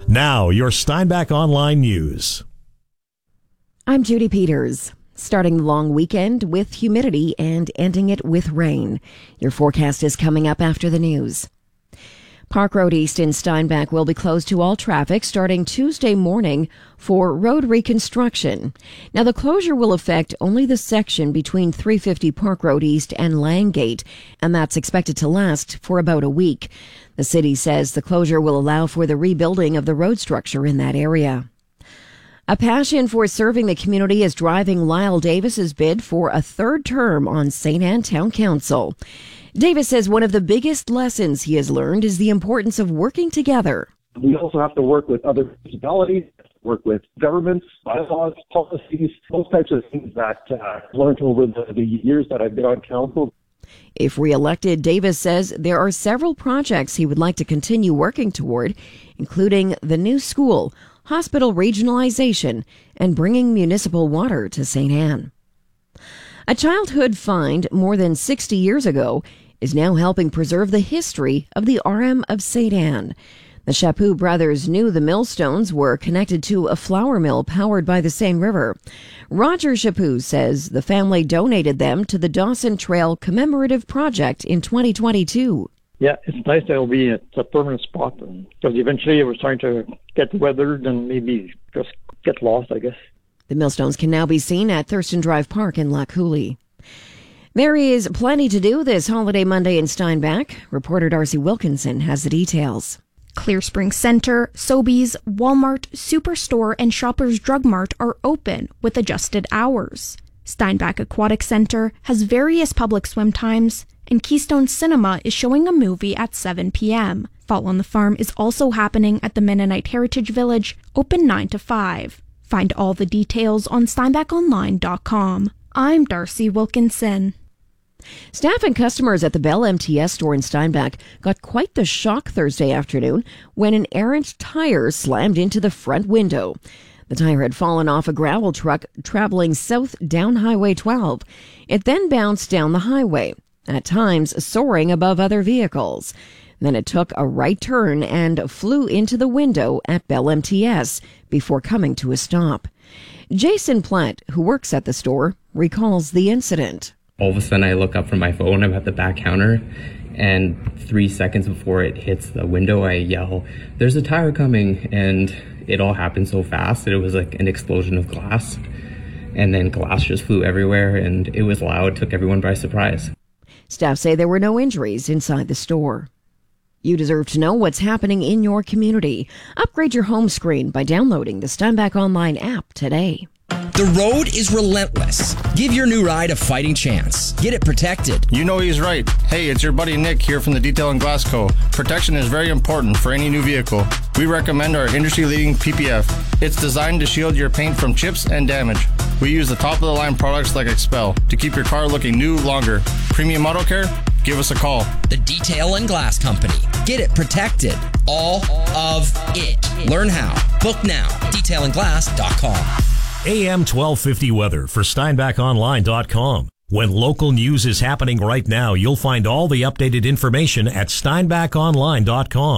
Now, your Steinbach Online News. I'm Judy Peters. Starting the long weekend with humidity and ending it with rain. Your forecast is coming up after the news. Park Road East in Steinbach will be closed to all traffic starting Tuesday morning for road reconstruction. Now, the closure will affect only the section between 350 Park Road East and Langgate, and that's expected to last for about a week. The city says the closure will allow for the rebuilding of the road structure in that area. A passion for serving the community is driving Lyle Davis's bid for a third term on St. Anne Town Council. Davis says one of the biggest lessons he has learned is the importance of working together. We also have to work with other municipalities, work with governments, bylaws, policies, those types of things that I've learned over the years that I've been on council. If reelected, Davis says there are several projects he would like to continue working toward, including the new school, hospital regionalization, and bringing municipal water to St. Anne. A childhood find more than 60 years ago is now helping preserve the history of the RM of St. Anne. The Chaput brothers knew the millstones were connected to a flour mill powered by the Seine River. Roger Chaput says the family donated them to the Dawson Trail Commemorative Project in 2022. Yeah, it's nice that it'll be a permanent spot because eventually it was trying to get weathered and maybe just get lost, I guess. The millstones can now be seen at Thurston Drive Park in Lac Coulee. There is plenty to do this holiday Monday in Steinbach. Reporter Darcy Wilkinson has the details. Clear Spring Center, Sobeys, Walmart, Superstore, and Shoppers Drug Mart are open with adjusted hours. Steinbach Aquatic Center has various public swim times, and Keystone Cinema is showing a movie at 7 p.m. Fall on the Farm is also happening at the Mennonite Heritage Village, open 9 to 5. Find all the details on SteinbachOnline.com. I'm Darcy Wilkinson. Staff and customers at the Bell MTS store in Steinbach got quite the shock Thursday afternoon when an errant tire slammed into the front window. The tire had fallen off a gravel truck traveling south down Highway 12. It then bounced down the highway, at times soaring above other vehicles. Then it took a right turn and flew into the window at Bell MTS before coming to a stop. Jason Platt, who works at the store, recalls the incident. All of a sudden I look up from my phone, I'm at the back counter, and 3 seconds before it hits the window, I yell, "There's a tire coming," and it all happened so fast that it was like an explosion of glass, and then glass just flew everywhere, and it was loud, took everyone by surprise. Staff say there were no injuries inside the store. You deserve to know what's happening in your community. Upgrade your home screen by downloading the Steinbach Online app today. The road is relentless. Give your new ride a fighting chance. Get it protected. You know he's right. Hey, it's your buddy Nick here from the Detail and Glass Co. Protection is very important for any new vehicle. We recommend our industry-leading PPF. It's designed to shield your paint from chips and damage. We use the top-of-the-line products like Expel to keep your car looking new longer. Premium Auto Care? Give us a call. The Detail and Glass Company. Get it protected. All of it. Learn how. Book now. DetailandGlass.com. AM 1250 weather for SteinbachOnline.com. When local news is happening right now, you'll find all the updated information at SteinbachOnline.com.